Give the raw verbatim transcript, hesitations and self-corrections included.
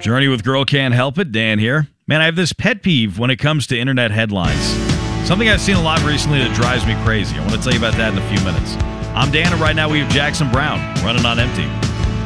Journey with Girl Can't Help It. Dan here. Man, I have this pet peeve when it comes to internet headlines. Something I've seen a lot recently that drives me crazy. I want to tell you about that in a few minutes. I'm Dan, and right now we have Jackson Brown running on empty.